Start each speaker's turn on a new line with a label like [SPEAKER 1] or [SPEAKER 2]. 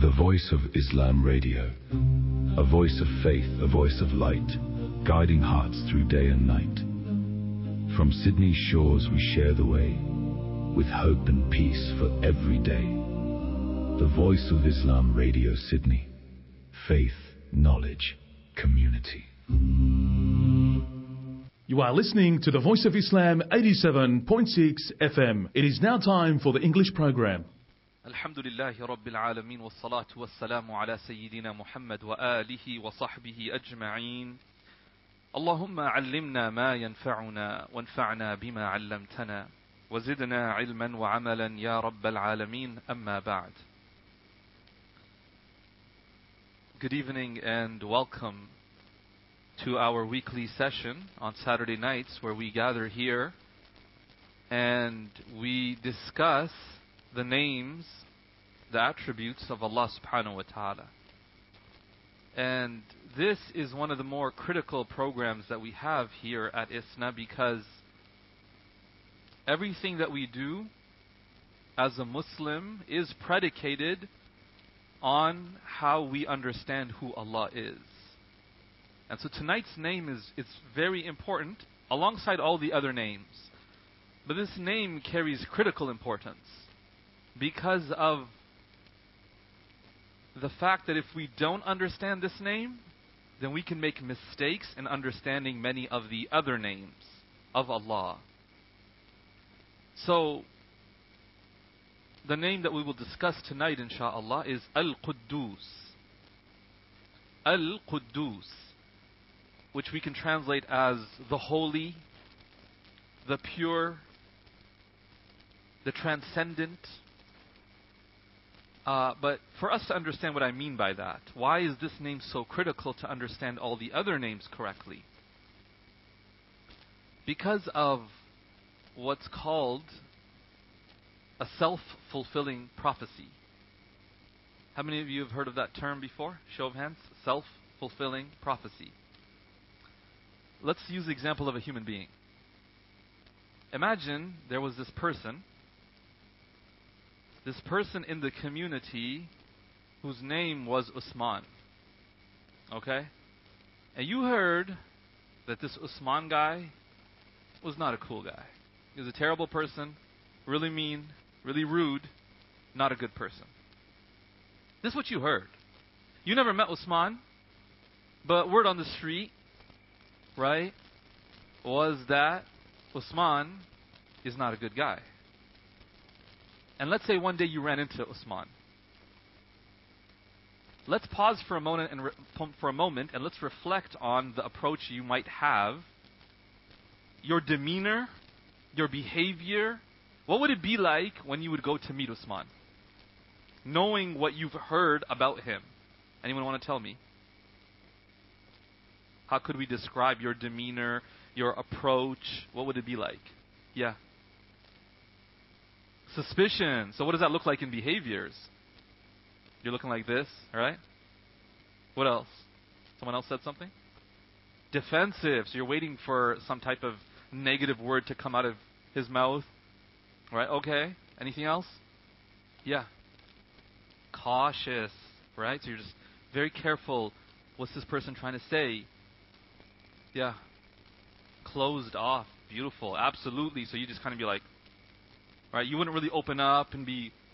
[SPEAKER 1] The Voice of Islam Radio. A voice of faith, a voice of light, guiding hearts through day and night. From Sydney's shores we share the way, with hope and peace for every day. The Voice of Islam Radio Sydney. Faith, knowledge, community.
[SPEAKER 2] You are listening to the Voice of Islam 87.6 FM. It is now time for the English program.
[SPEAKER 3] الحمد لله رب العالمين والصلاة والسلام على سيدنا محمد وآله وصحبه أجمعين. اللهم علمنا ما ينفعنا وانفعنا بما علمتنا وزدنا علما وعملا يا رب العالمين. أما بعد. Good evening and welcome to our weekly session on Saturday nights, where we gather here and we discuss the names, the attributes of Allah subhanahu wa ta'ala. And this is one of the more critical programs that we have here at ISNA, because everything that we do as a Muslim is predicated on how we understand who Allah is. And so tonight's name is very important alongside all the other names. But this name carries critical importance because of the fact that if we don't understand this name, then we can make mistakes in understanding many of the other names of Allah. So, the name that we will discuss tonight, inshaAllah, is Al-Quddus. Al-Quddus, which we can translate as the holy, the pure, the transcendent. But for us to understand what I mean by that, why is this name so critical to understand all the other names correctly? Because of what's called a self-fulfilling prophecy. How many of you have heard of that term before? Show of hands. Self-fulfilling prophecy. Let's use the example of a human being. Imagine there was this person in the community whose name was Usman. Okay? And you heard that this Usman guy was not a cool guy. He was a terrible person, really mean, really rude, not a good person. This is what you heard. You never met Usman, but word on the street, right, was that Usman is not a good guy. And let's say one day you ran into Usman. Let's pause for a moment and let's reflect on the approach you might have, your demeanor, your behavior. What would it be like when you would go to meet Usman, knowing what you've heard about him? Anyone want to tell me? How could we describe your demeanor, your approach? What would it be like? Yeah. Suspicion. So what does that look like in behaviors? You're looking like this, right? What else? Someone else said something? Defensive. So you're waiting for some type of negative word to come out of his mouth. Right? Okay. Anything else? Yeah. Cautious. Right? So you're just very careful. What's this person trying to say? Yeah. Closed off. Beautiful. Absolutely. So you just kind of be like, right? You wouldn't really open up and be